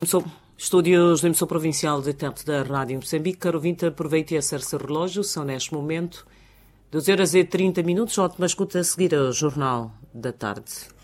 Estúdios da emissão provincial de Tete da Rádio Moçambique. Caro ouvinte, aproveite e acesse o relógio. São neste momento 2h30. Ótima escuta a seguir ao Jornal da Tarde.